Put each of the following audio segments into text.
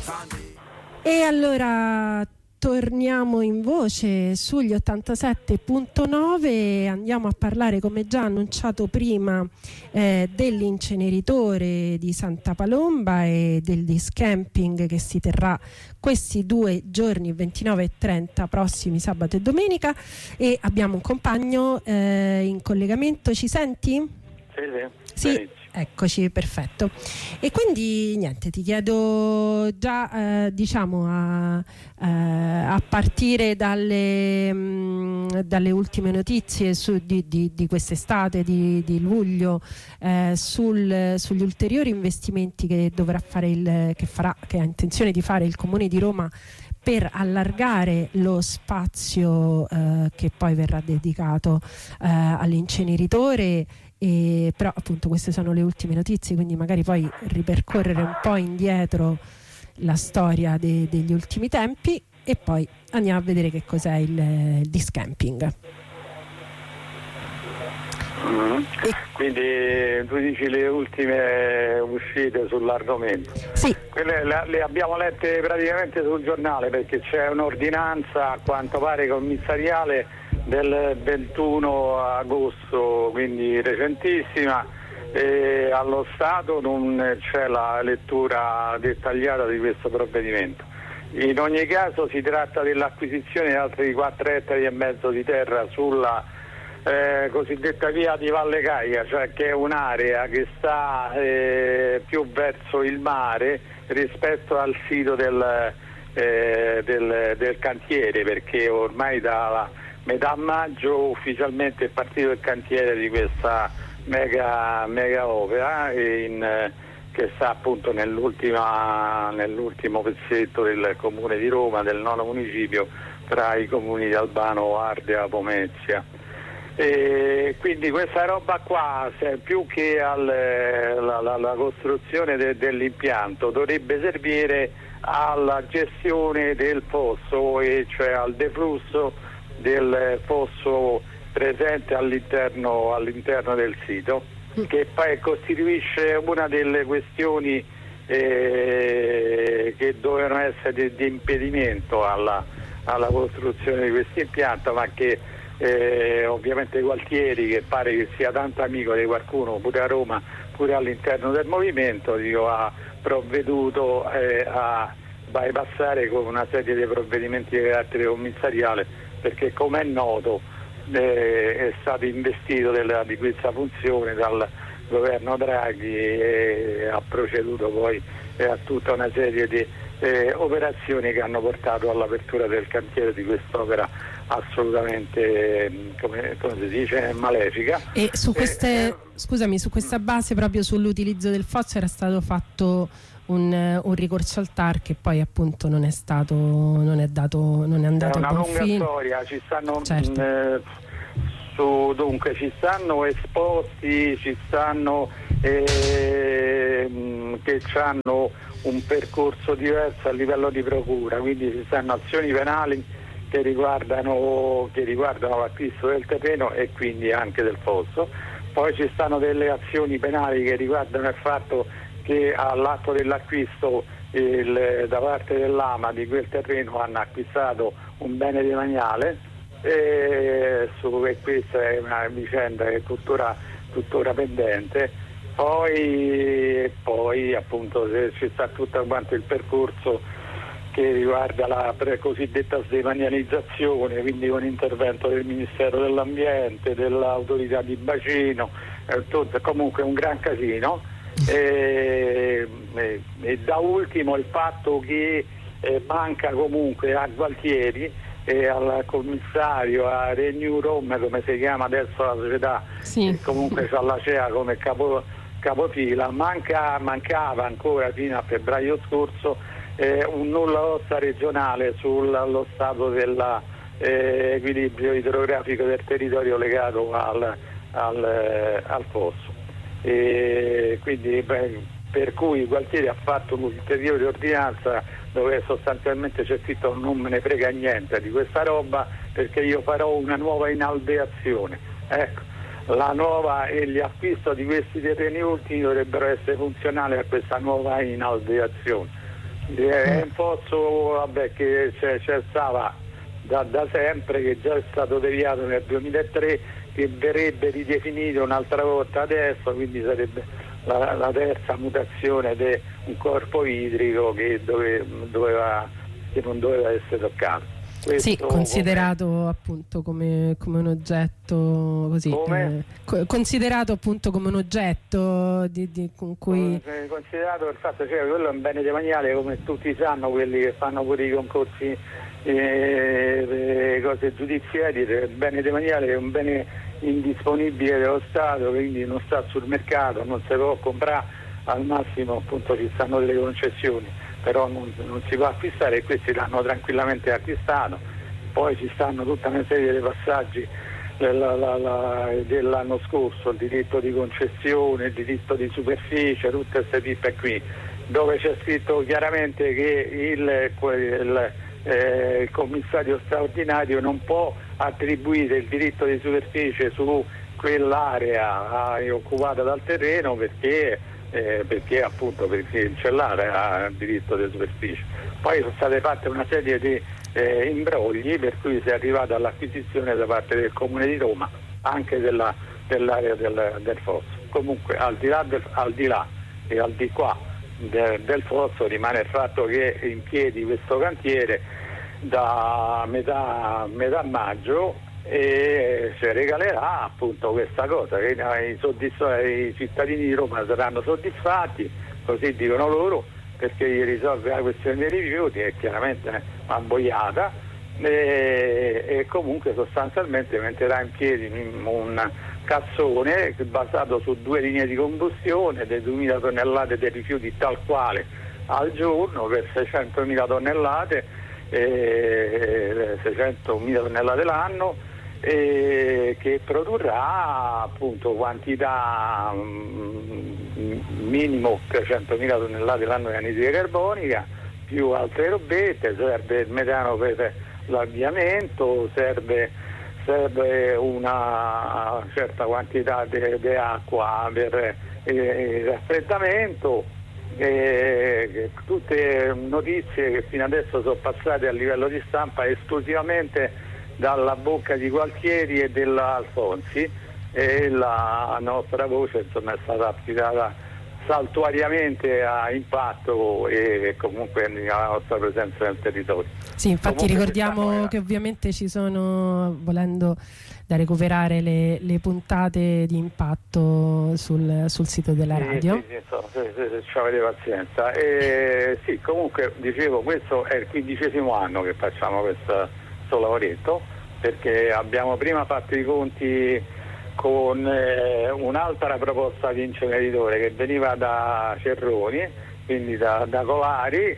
E allora torniamo in voce sugli 87.9 e andiamo a parlare, come già annunciato prima, dell'inceneritore di Santa Palomba e del discamping che si terrà questi 2 giorni, 29 e 30, prossimi sabato e domenica, e abbiamo un compagno in collegamento. Ci senti? Sì. Eccoci, perfetto. E quindi niente, ti chiedo già a partire dalle ultime notizie di quest'estate, di luglio, sugli ulteriori investimenti che dovrà fare che ha intenzione di fare il Comune di Roma per allargare lo spazio che poi verrà dedicato all'inceneritore. Però appunto queste sono le ultime notizie, quindi magari poi ripercorrere un po' indietro la storia degli ultimi tempi e poi andiamo a vedere che cos'è il discamping. Quindi tu dici le ultime uscite sull'argomento? Sì. Quelle le abbiamo lette praticamente sul giornale, perché c'è un'ordinanza a quanto pare commissariale del 21 agosto, quindi recentissima, e allo Stato non c'è la lettura dettagliata di questo provvedimento. In ogni caso si tratta dell'acquisizione di altri 4 ettari e mezzo di terra sulla cosiddetta via di Valle Caia, cioè che è un'area che sta più verso il mare rispetto al sito del cantiere, perché ormai da metà maggio ufficialmente è partito il cantiere di questa mega opera che sta appunto nell'ultimo pezzetto del Comune di Roma, del nono municipio, tra i comuni di Albano, Ardea, Pomezia. E quindi questa roba qua, più che alla costruzione dell'impianto, dovrebbe servire alla gestione del fosso, e cioè al deflusso del fosso presente all'interno del sito, che poi costituisce una delle questioni che dovevano essere di impedimento alla costruzione di questo impianto, ma che ovviamente Gualtieri, che pare che sia tanto amico di qualcuno pure a Roma, pure all'interno del movimento, ha provveduto a bypassare con una serie di provvedimenti di carattere commissariale, perché come è noto è stato investito di questa funzione dal governo Draghi e ha proceduto poi a tutta una serie di operazioni che hanno portato all'apertura del cantiere di quest'opera assolutamente, come si dice, malefica. E su questa base, proprio sull'utilizzo del fosso, era stato fatto un ricorso al TAR che poi appunto non è andato a buon fine. È una lunga storia, ci stanno certo. Dunque ci stanno esposti, ci stanno che hanno un percorso diverso a livello di procura, quindi ci stanno azioni penali che riguardano l'acquisto del terreno e quindi anche del fosso. Poi ci stanno delle azioni penali che riguardano il fatto che all'atto dell'acquisto da parte dell'AMA di quel terreno hanno acquistato un bene demaniale, e questa è una vicenda che è tuttora pendente. Poi appunto ci sta tutto quanto il percorso che riguarda la cosiddetta sdemanializzazione, quindi con intervento del Ministero dell'Ambiente, dell'autorità di bacino, comunque un gran casino. E da ultimo il fatto che manca comunque a Gualtieri e al commissario, a Renew Rome, come si chiama adesso la società, sì. Comunque c'ha la CEA come capofila, mancava ancora fino a febbraio scorso un nulla osta regionale sullo stato dell'equilibrio idrografico del territorio legato al fosso. E quindi per cui Gualtieri ha fatto un'ulteriore ordinanza dove sostanzialmente c'è scritto: non me ne frega niente di questa roba perché io farò una nuova inalveazione. Ecco, la nuova e gli acquisti di questi terreni ultimi dovrebbero essere funzionali a questa nuova inalveazione. È un fosso, vabbè, che c'è stava da sempre, che già è stato deviato nel 2003, che verrebbe ridefinito un'altra volta adesso, quindi sarebbe la terza mutazione di un corpo idrico che non doveva essere toccato. Sì, considerato appunto come un oggetto così, considerato appunto come un oggetto con cui considerato il fatto, cioè, quello è un bene demaniale, come tutti sanno quelli che fanno pure i concorsi, cose giudiziarie. Il bene demaniale è un bene indisponibile dello Stato, quindi non sta sul mercato, non si può comprare, al massimo appunto ci stanno delle concessioni, però non si può acquistare, e questi l'hanno tranquillamente acquistato. Poi ci stanno tutta una serie di passaggi dell'anno scorso, il diritto di concessione, il diritto di superficie, tutte queste pippe qui, dove c'è scritto chiaramente che il commissario straordinario non può attribuire il diritto di superficie su quell'area occupata dal terreno perché appunto perché il cellare ha il diritto di superficie. Poi sono state fatte una serie di imbrogli, per cui si è arrivato all'acquisizione da parte del Comune di Roma anche dell'area del fosso. Comunque al di là e al di qua del fosso rimane il fatto che è in piedi questo cantiere da metà maggio, e si regalerà appunto questa cosa, che i cittadini di Roma saranno soddisfatti, così dicono loro, perché gli risolve la questione dei rifiuti, è chiaramente una boiata, e comunque sostanzialmente metterà in piedi un cassone basato su 2 linee di combustione, dei 2.000 tonnellate di rifiuti tal quale al giorno per 600.000 tonnellate, 600.000 tonnellate l'anno, che produrrà appunto quantità minimo 300.000 tonnellate l'anno di anidride carbonica, più altre robette. Serve il metano per l'avviamento, serve una certa quantità di acqua per il raffreddamento. Tutte notizie che fino adesso sono passate a livello di stampa esclusivamente dalla bocca di Gualtieri e della Alfonsi, e la nostra voce insomma è stata affidata saltuariamente a impatto e comunque alla nostra presenza nel territorio. Sì, infatti comunque ricordiamo che ovviamente ci sono, volendo, da recuperare le puntate di impatto sul sito della radio. Sì, ci avete pazienza. Sì, comunque dicevo, questo è il 15° anno che facciamo questo lavoretto, perché abbiamo prima fatto i conti con un'altra proposta di inceneritore che veniva da Cerroni, quindi da Covari,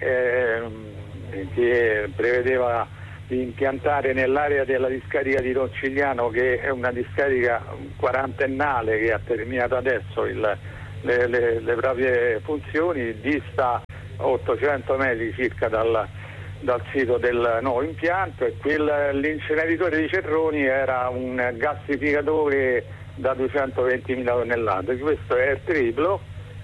che prevedeva di impiantare nell'area della discarica di Roncigliano, che è una discarica quarantennale che ha terminato adesso le proprie funzioni, dista 800 metri circa dal sito del nuovo impianto, e l'inceneritore di Cerroni era un gassificatore da 220.000 tonnellate. Questo è il triplo,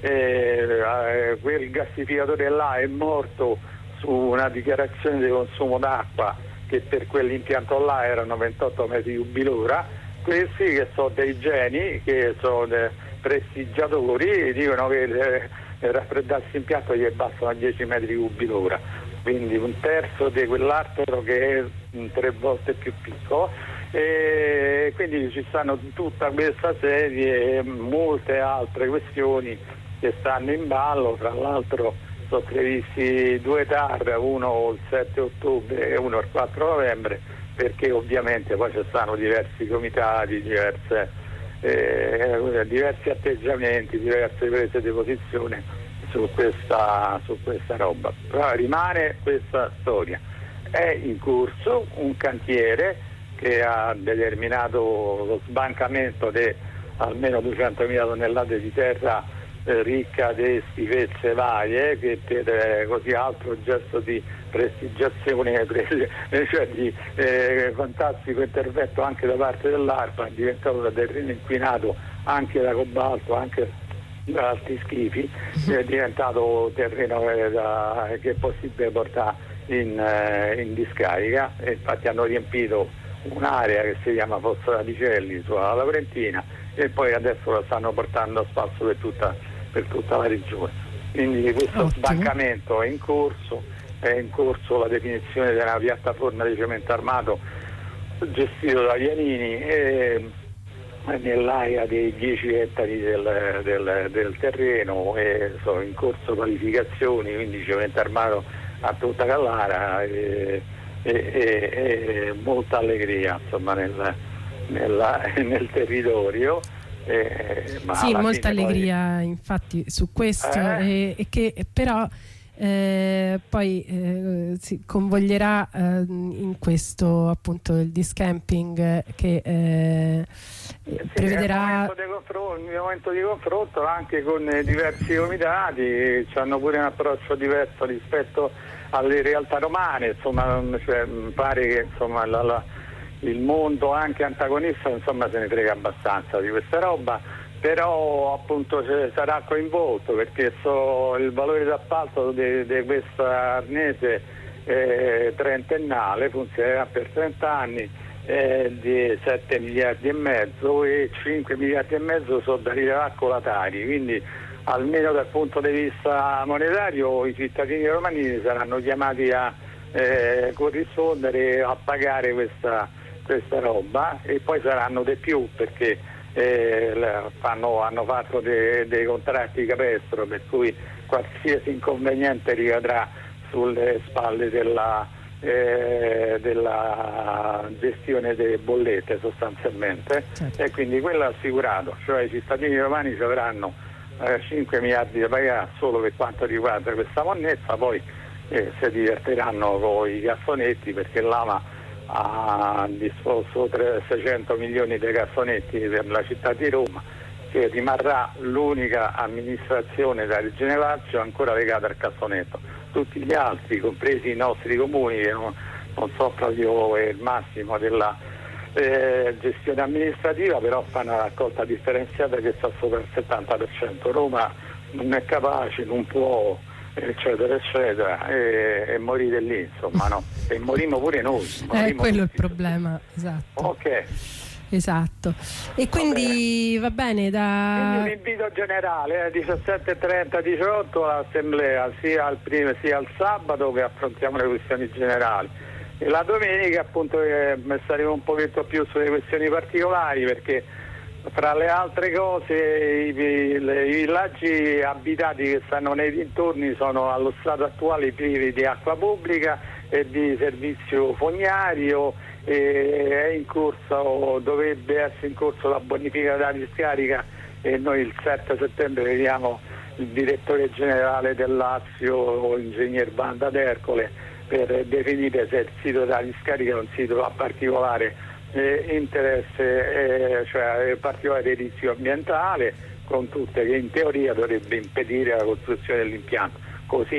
quel gassificatore là è morto su una dichiarazione di consumo d'acqua che per quell'impianto là erano 28 metri cubi l'ora. Questi, che sono dei geni, che sono dei prestigiatori, dicono che per raffreddarsi l'impianto gli bastano 10 metri cubi l'ora, quindi un terzo di quell'altro che è 3 volte più piccolo. E quindi ci stanno tutta questa serie e molte altre questioni che stanno in ballo. Tra l'altro sono previsti 2 TAR, uno il 7 ottobre e uno il 4 novembre, perché ovviamente poi ci stanno diversi comitati, diversi atteggiamenti, diverse prese di posizione su questa roba. Però rimane questa storia. È in corso un cantiere che ha determinato lo sbancamento di almeno 200.000 tonnellate di terra ricca di schifezze varie, che per così altro gesto di prestigiazione, cioè di fantastico intervento anche da parte dell'ARPA, è diventato da terreno inquinato anche da cobalto, anche alti schifi, è diventato terreno che è possibile portare in discarica, e infatti hanno riempito un'area che si chiama Fossa Radicelli sulla Laurentina, e poi adesso lo stanno portando a spasso per tutta la regione. Quindi questo sbancamento è in corso la definizione della piattaforma di cemento armato gestito da Iannini, e nell'area dei 10 ettari del terreno, e sono in corso qualificazioni, quindi cemento armato a tutta Callara, e molta allegria insomma nel territorio. Sì, molta allegria poi, infatti su questo, e che però poi si convoglierà in questo appunto il discamping che prevederà un momento di confronto anche con diversi comitati, hanno pure un approccio diverso rispetto alle realtà romane, insomma, cioè, pare che insomma il mondo anche antagonista insomma se ne frega abbastanza di questa roba, però appunto sarà coinvolto, perché il valore d'appalto di questa arnese trentennale funzionerà per 30 anni, di 7 miliardi e mezzo, e 5 miliardi e mezzo sono da rilevare colatari, quindi almeno dal punto di vista monetario i cittadini romani saranno chiamati a corrispondere, a pagare questa roba, e poi saranno di più, perché hanno fatto dei contratti capestro, per cui qualsiasi inconveniente ricadrà sulle spalle della gestione delle bollette sostanzialmente, certo. E quindi quello è assicurato, cioè i cittadini romani ci avranno 5 miliardi da pagare solo per quanto riguarda questa monnezza, poi si divertiranno con i cassonetti, perché l'AMA ha disposto 600 milioni di cassonetti per la città di Roma, che rimarrà l'unica amministrazione da Regione Lazio ancora legata al cassonetto. Tutti gli altri, compresi i nostri comuni, che non so proprio il massimo della gestione amministrativa, però fanno una raccolta differenziata che sta sopra il 70%. Roma non è capace, non può, eccetera eccetera, e morire lì, insomma, no? E morimmo pure noi. Quello è il problema, esatto. Ok. Esatto. E quindi va bene, quindi l'invito generale 17:30-18 all'assemblea, sia al sabato, che affrontiamo le questioni generali, e la domenica appunto staremo un pochetto più sulle questioni particolari, perché fra le altre cose i villaggi abitati che stanno nei dintorni sono allo stato attuale privi di acqua pubblica e di servizio fognario, e è in corso, dovrebbe essere in corso la bonifica della discarica, e noi il 7 settembre vediamo il direttore generale del Lazio, ingegner Banda d'Ercole, per definire se il sito della discarica è un sito a particolare interesse, cioè particolare rischio ambientale, con tutte, che in teoria dovrebbe impedire la costruzione dell'impianto. Così